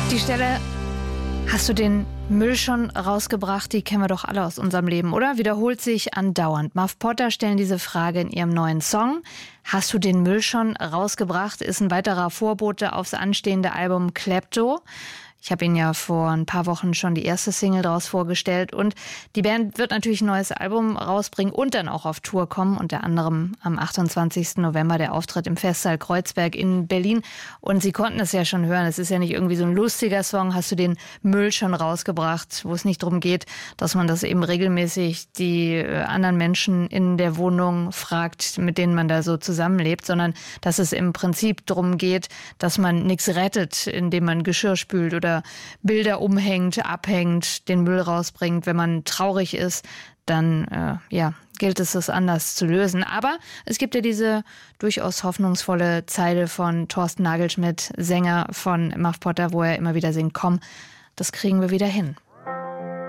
Die Stelle, hast du den Müll schon rausgebracht? Die kennen wir doch alle aus unserem Leben, oder? Wiederholt sich andauernd. Muff Potter stellen diese Frage in ihrem neuen Song. Hast du den Müll schon rausgebracht? Ist ein weiterer Vorbote aufs anstehende Album Klepto. Ich habe Ihnen ja vor ein paar Wochen schon die erste Single daraus vorgestellt. Und die Band wird natürlich ein neues Album rausbringen und dann auch auf Tour kommen. Unter anderem am 28. November der Auftritt im Festsaal Kreuzberg in Berlin. Und Sie konnten es ja schon hören, es ist ja nicht irgendwie so ein lustiger Song. Hast du den Müll schon rausgebracht? Wo es nicht darum geht, dass man das eben regelmäßig die anderen Menschen in der Wohnung fragt, mit denen man da so zusammenlebt, sondern dass es im Prinzip darum geht, dass man nichts rettet, indem man Geschirr spült oder Bilder umhängt, abhängt, den Müll rausbringt. Wenn man traurig ist, dann gilt es, das anders zu lösen. Aber es gibt ja diese durchaus hoffnungsvolle Zeile von Thorsten Nagelschmidt, Sänger von Muff Potter, wo er immer wieder singt, komm, das kriegen wir wieder hin.